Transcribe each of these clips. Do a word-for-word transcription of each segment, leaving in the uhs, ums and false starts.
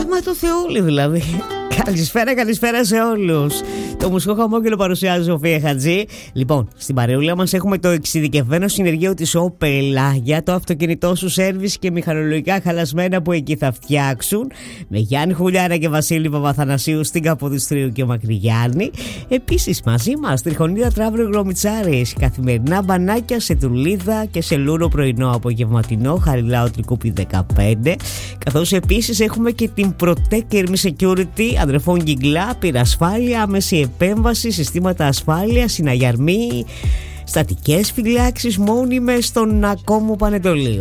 Άμα το Θεόλη δηλαδή. Καλησπέρα, καλησπέρα σε όλους. Το μουσικό χαμόγελο παρουσιάζει η Σοφία Χατζή. Λοιπόν, στην παρεούλα μας έχουμε το εξειδικευμένο συνεργείο της Opel για το αυτοκίνητό σου σέρβις και μηχανολογικά χαλασμένα που εκεί θα φτιάξουν. Με Γιάννη Χουλιάρα και Βασίλη Παπαθανασίου στην Καποδιστρίου και Μακρυγιάννη. Επίσης μαζί μας τριχονίδα Τράβρο Γρομιτσάρης. Καθημερινά μπανάκια σε Τουλίδα και σε Λούρο πρωινό απογευματινό. Χαριλάου Τρικούπη δεκαπέντε. Καθώς επίσης έχουμε και την Protec Ermi Security αδρεφών Γκιγκλά, πυρασφάλεια, άμεση επέμβαση, συστήματα ασφάλειας, συναγιαρμοί, στατικές φυλάξεις μόνιμες στον Ακόμου Πανετολίου.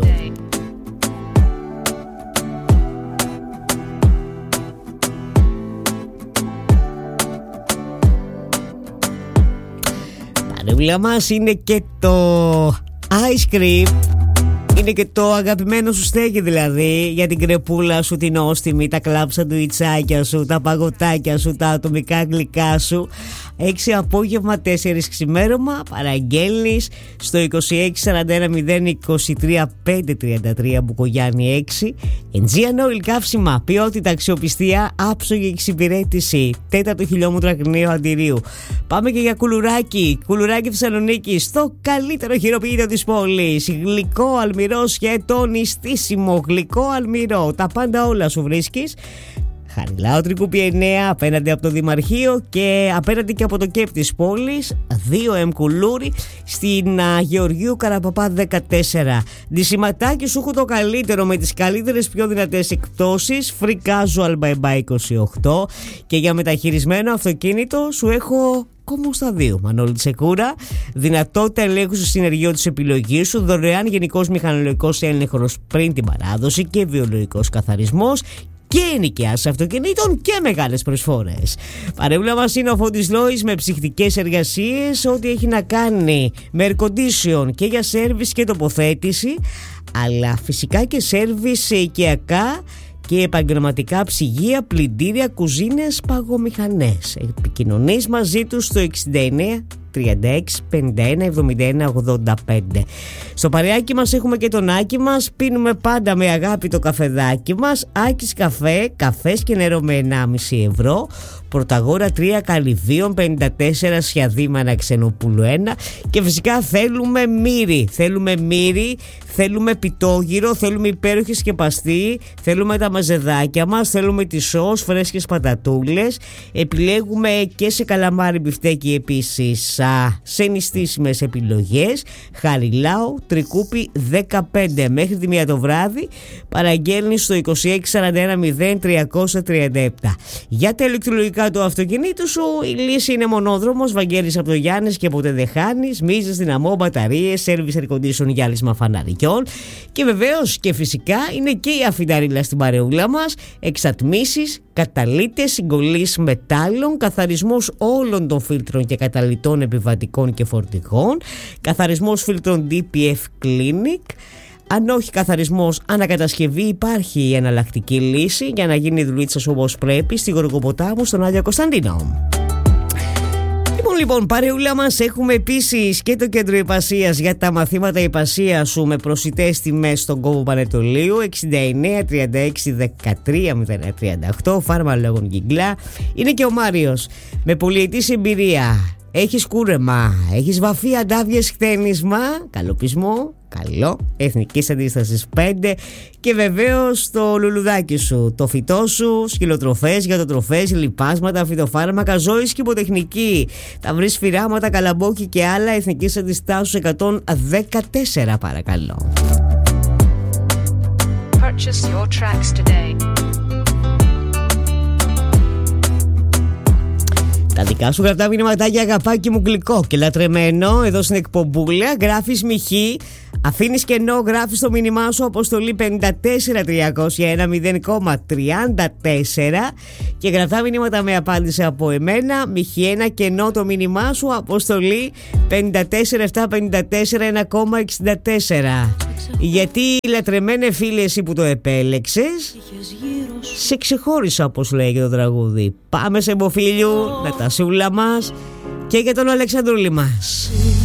Παρεούλα μας είναι και το ice cream. Είναι και το αγαπημένο σου στέκι δηλαδή, για την κρεπούλα σου, την όστιμη, τα κλάψα του ιτσάκια σου, τα παγωτάκια σου, τα ατομικά γλυκά σου. έξι απόγευμα, τέσσερα ξημέρωμα. Παραγγέλνεις στο είκοσι έξι σαράντα ένα μηδέν είκοσι τρία πεντακόσια τριάντα τρία Μπουκογιάννη έξι. Aegean Oil καύσιμα, ποιότητα, αξιοπιστία, άψογη εξυπηρέτηση. Τέταρτο χιλιόμετρο ακρινίου αντιρίου. Πάμε και για κουλουράκι. Κουλουράκι Θεσσαλονίκη, στο καλύτερο χειροποίητο της πόλης. Γλυκό, αλμυρό, σκέτο, νηστίσιμο, γλυκό, αλμυρό. Τα πάντα όλα σου βρίσκεις. Χαριλάου Τρικούπη εννέα, απέναντι από το Δημαρχείο και απέναντι και από το ΚΕΠ της πόλης. δύο εμ Κουλούρι στην α, Γεωργίου Καραπαπά δεκατέσσερα. Δισηματάκι σου έχω το καλύτερο με τις καλύτερες πιο δυνατές εκπτώσεις. Free Casual Bye Bye είκοσι οκτώ. Και για μεταχειρισμένο αυτοκίνητο σου έχω Κόμμα στα δύο. Μανώλη Τσεκούρα. Δυνατότητα ελέγχου στο συνεργείο της επιλογής σου. Δωρεάν γενικός μηχανολογικός έλεγχος πριν την παράδοση και βιολογικός καθαρισμός. Και ενοικιάσεις αυτοκινήτων και μεγάλες προσφορές. Παρεούλα μας είναι ο Φώτης Λόης με ψυχτικές εργασίες, ό,τι έχει να κάνει με air condition και για σέρβις και τοποθέτηση, αλλά φυσικά και σέρβις σε οικιακά και επαγγελματικά ψυγεία, πλυντήρια, κουζίνες, παγομηχανές. Επικοινωνείς μαζί τους στο εξήντα εννέα τριάντα έξι πενήντα ένα εβδομήντα ένα ογδόντα πέντε. Στο παρεάκι μας έχουμε και τον Άκη μας. Πίνουμε πάντα με αγάπη το καφεδάκι μας. Άκης καφέ, καφές και νερό με ενάμιση ευρώ. Πρωταγόρα τρία, Καλυβίων πενήντα τέσσερα, Σιαδήμανα Ξενοπούλου ένα. Και φυσικά θέλουμε μύρι. Θέλουμε μύρι, θέλουμε πιτόγυρο, θέλουμε υπέροχη σκεπαστή, θέλουμε τα μαζεδάκια μας, θέλουμε τις σως, φρέσκες πατατούλες. Επιλέγουμε και σε καλαμάρι μπιφτέκι επίσης σε νηστίσιμες επιλογές. Χαριλάου Τρικούπη δεκαπέντε. Μέχρι τη μία το βράδυ παραγγέλνεις στο είκοσι έξι σαράντα ένα μηδέν τριακόσια τριάντα επτά. Για τα ηλεκτρολογικά του αυτοκινήτου σου η λύση είναι μονόδρομος. Βαγγέλης από το Γιάννης και ποτέ δεν χάνεις. Μίζες, δυναμό, μπαταρίες, σέρβις air condition, γυάλισμα φαναριών. Και βεβαίως και φυσικά είναι και η αφινταρίλα στην παρεούλα μας. Εξατμίσεις, καταλύτες, συγκολλής μετάλλων, καθαρισμός όλων των φίλτρων και καταλυτών επιβατικών και φορτηγών, καθαρισμός φίλτρων ντι πι εφ Clinic. Αν όχι καθαρισμός, ανακατασκευή, υπάρχει η εναλλακτική λύση για να γίνει η δουλίτσα σου όπως πρέπει στη Γοργοποτάμου στον Άγιο Κωνσταντίνο. Λοιπόν, λοιπόν, παρεούλα μας έχουμε επίσης και το κέντρο υπασίας για τα μαθήματα υπασίας σου με προσιτές τιμές στον Κόμβο Πανετολίου. Εξήντα εννέα τριάντα έξι δεκατρία μηδέν ένα τριάντα οκτώ, Φάρμα Λόγων Γκιγκλά. Είναι και ο Μάριος με πολυετής εμπειρία. Έχεις κούρεμα, έχεις βαφή, αντάβιες, χτένισμα, καλοπισμό, καλό, εθνικής αντίστασης πέντε και βεβαίως το λουλουδάκι σου, το φυτό σου, σκυλοτροφές, γατοτροφές, λιπάσματα, φυτοφάρμακα, ζώης και υποτεχνική. Θα βρεις φυράματα, καλαμπόκι και άλλα, εθνικής αντιστάσεως εκατόν δεκατέσσερα παρακαλώ. Purchase your tracks today. Τα δικά σου γραπτά μηνυματάκια αγαπάκι μου γλυκό και λατρεμένο εδώ στην εκπομπούλα. Γράφεις μιχή, αφήνεις κενό, γράφεις το μήνυμά σου αποστολή πενήντα τέσσερα τριακόσια ένα μηδέν τριάντα τέσσερα και γραπτά μηνύματα με απάντηση από εμένα. Μιχή ένα κενό το μήνυμά σου αποστολή πενήντα τέσσερα επτακόσια πενήντα τέσσερα ένα εξήντα τέσσερα. Γιατί λατρεμένε φίλε εσύ που το επέλεξες, σε ξεχώρισα όπως λέγει το τραγούδι. Πάμε σε Μποφίλιου, με τα σούλα μας και για τον Αλεξανδρούλη μας.